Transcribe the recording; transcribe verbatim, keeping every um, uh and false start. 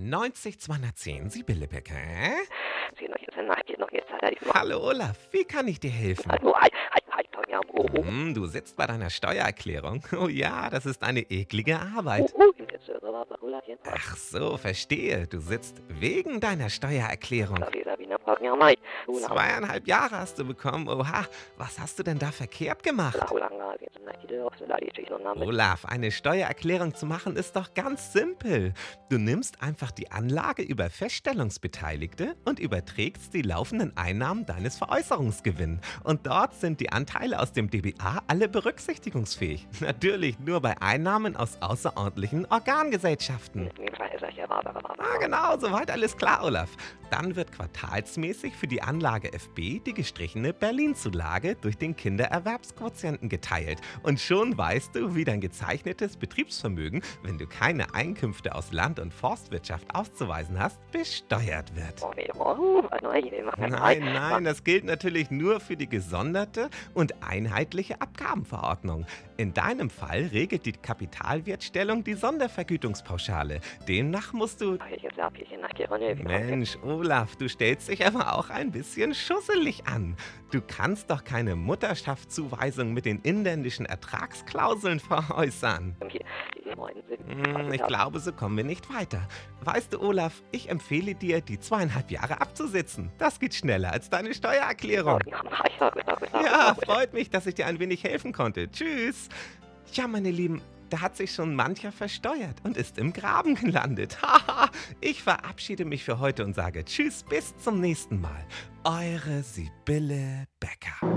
neunzig zweihundertzehn, Sibylle Becker. Sino yun sa nakikita kita sa mo. Hallo Olaf, wie kann ich dir helfen? Ano ay ay ay Tonya mo. Hm, du sitzt bei deiner Steuererklärung. Oh ja, das ist eine eklige Arbeit. Oo, hindi sa baba ko lang yan. Ach so, verstehe. Du sitzt wegen deiner Steuererklärung. Sabi-sabi ng pagnyamay. Wala Zweieinhalb Jahre hast du bekommen. Oha, was hast du denn da verkehrt gemacht? ko lang nga sa nakikita sa dali sa namin. Olaf, eine Steuererklärung zu machen ist doch ganz simpel. Du nimmst einfach die Anlage über Feststellungsbeteiligte und überträgst die laufenden Einnahmen deines Veräußerungsgewinns. Und dort sind die Anteile aus dem D B A alle berücksichtigungsfähig. Natürlich nur bei Einnahmen aus außerordentlichen Organgesellschaften. Ah, genau, soweit alles klar, Olaf. Dann wird quartalsmäßig für die Anlage F B die gestrichene Berlin-Zulage durch den Kindererwerbsquotienten geteilt. Und schon weißt du, wie dein gezeichnetes Betriebsvermögen, wenn du keine Einkünfte aus Land- und Forstwirtschaft auszuweisen hast, besteuert wird. Nein, nein, das gilt natürlich nur für die gesonderte und einheitliche Abgabenverordnung. In deinem Fall regelt die Kapitalwertstellung die Sondervergütungspauschale. Demnach musst du... Mensch, Olaf, du stellst dich aber auch ein bisschen schusselig an. Du kannst doch keine Mutterschaftszuweisung mit den inländischen Ertragsklauseln veräußern. Hm, ich glaube, so kommen wir nicht weiter. Weißt du, Olaf, ich empfehle dir, die zweieinhalb Jahre abzusitzen. Das geht schneller als deine Steuererklärung. Ja, freut mich, dass ich dir ein wenig helfen konnte. Tschüss. Ja, meine Lieben, da hat sich schon mancher versteuert und ist im Graben gelandet. Haha, ich verabschiede mich für heute und sage Tschüss, bis zum nächsten Mal. Eure Sibylle Becker.